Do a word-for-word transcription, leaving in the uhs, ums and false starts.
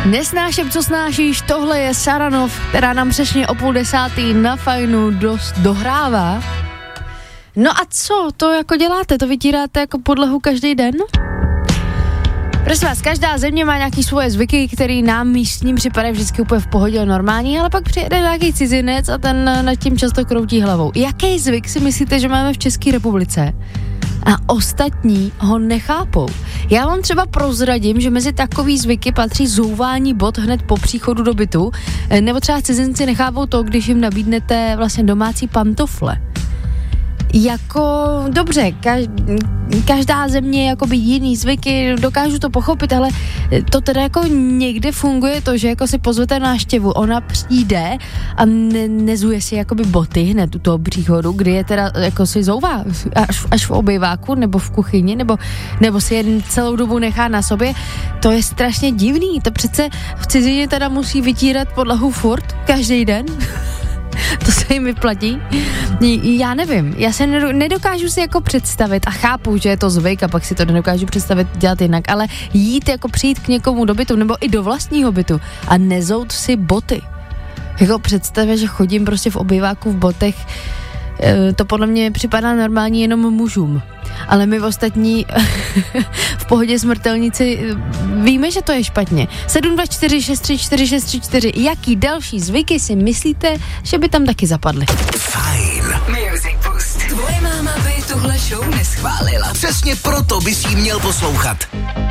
Nesnáším, co snášíš, tohle je Saranov, která nám přesně o půl desátý na Fajnu dost dohrává. No a co, to jako děláte, to vytíráte jako podlahu každý den? Prosím vás, každá země má nějaký svoje zvyky, který nám místním připadají vždycky úplně v pohodě normální, ale pak přijede nějaký cizinec a ten nad tím často kroutí hlavou. Jaký zvyk si myslíte, že máme v České republice? A ostatní ho nechápou. Já vám třeba prozradím, že mezi takový zvyky patří zouvání bot hned po příchodu do bytu, nebo třeba cizinci nechápou to, když jim nabídnete vlastně domácí pantofle. Jako, dobře, každá země je jakoby jiný zvyky, dokážu to pochopit, ale to teda jako někde funguje to, že jako si pozvete návštěvu, ona přijde a ne, nezuje si jakoby boty hned u toho příchodu, kdy je teda jako si zouvá až, až v obýváku nebo v kuchyni, nebo, nebo si jen celou dobu nechá na sobě, to je strašně divný, to přece v cizině teda musí vytírat podlahu furt, každý den. To se jim vyplatí. Já nevím, já se nedokážu si jako představit a chápu, že je to zvyk a pak si to nedokážu představit dělat jinak, ale jít jako přijít k někomu do bytu nebo i do vlastního bytu a nezout si boty. Jako představit, že chodím prostě v obýváku v botech, to podle mě připadá normální jenom mužům. Ale my ostatní v pohodě smrtelníci víme, že to je špatně. sedm dva čtyři šest tři čtyři šest tři čtyři. Jaký další zvyky si myslíte, že by tam taky zapadly? Fajn. Music Boost. Tvoje máma by tuhle show neschválila. Přesně proto bys jí měl poslouchat.